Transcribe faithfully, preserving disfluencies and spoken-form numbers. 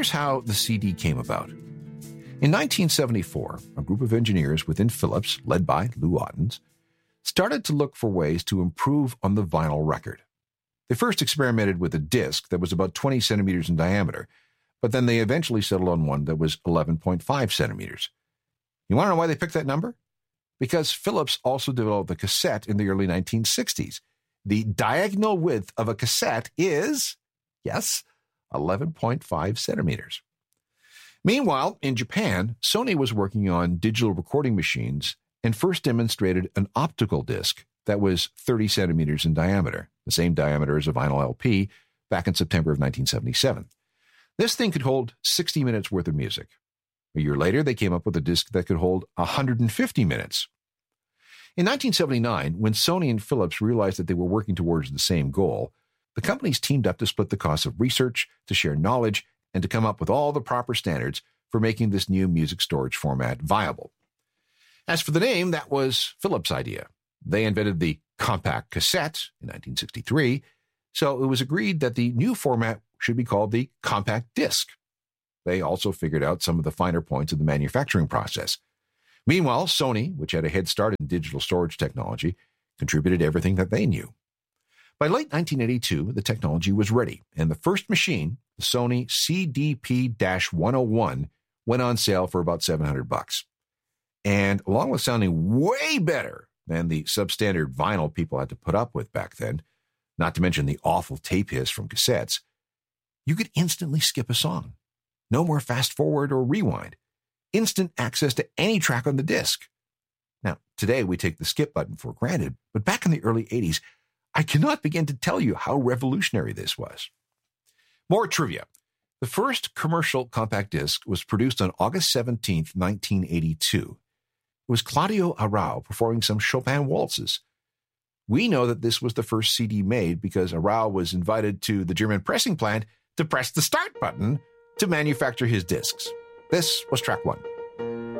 here's how the C D came about. In nineteen seventy-four, a group of engineers within Philips, led by Lou Ottens, started to look for ways to improve on the vinyl record. They first experimented with a disc that was about twenty centimeters in diameter, but then they eventually settled on one that was eleven point five centimeters. You want to know why they picked that number? Because Philips also developed the cassette in the early nineteen sixties. The diagonal width of a cassette is, yes, eleven point five centimeters. Meanwhile, in Japan, Sony was working on digital recording machines and first demonstrated an optical disc that was thirty centimeters in diameter, the same diameter as a vinyl L P, back in September of nineteen seventy-seven. This thing could hold sixty minutes worth of music. A year later, they came up with a disc that could hold one hundred fifty minutes. In nineteen seventy-nine, when Sony and Philips realized that they were working towards the same goal, the companies teamed up to split the cost of research, to share knowledge, and to come up with all the proper standards for making this new music storage format viable. As for the name, that was Philips' idea. They invented the compact cassette in nineteen sixty-three, so it was agreed that the new format should be called the compact disc. They also figured out some of the finer points of the manufacturing process. Meanwhile, Sony, which had a head start in digital storage technology, contributed everything that they knew. By late nineteen eighty-two, the technology was ready, and the first machine, the Sony C D P one oh one, went on sale for about seven hundred bucks. And along with sounding way better than the substandard vinyl people had to put up with back then, not to mention the awful tape hiss from cassettes, you could instantly skip a song. No more fast forward or rewind. Instant access to any track on the disc. Now, today we take the skip button for granted, but back in the early eighties, I cannot begin to tell you how revolutionary this was. More trivia. The first commercial compact disc was produced on August seventeenth, nineteen eighty-two. It was Claudio Arrau performing some Chopin waltzes. We know that this was the first C D made because Arrau was invited to the German pressing plant to press the start button to manufacture his discs. This was track one.